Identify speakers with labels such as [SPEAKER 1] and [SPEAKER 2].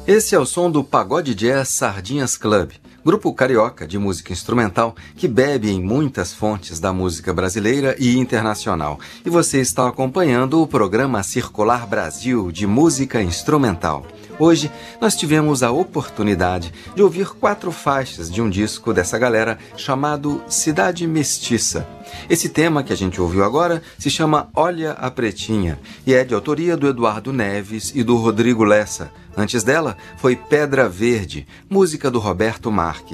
[SPEAKER 1] Esse é o som do Pagode Jazz Sardinhas Club, grupo carioca de música instrumental que bebe em muitas fontes da música brasileira e internacional. E você está acompanhando o programa Circular Brasil de música instrumental. Hoje nós tivemos a oportunidade de ouvir 4 faixas de um disco dessa galera chamado Cidade Mestiça. Esse tema que a gente ouviu agora se chama Olha a Pretinha e é de autoria do Eduardo Neves e do Rodrigo Lessa. Antes dela foi Pedra Verde, música do Roberto Marques.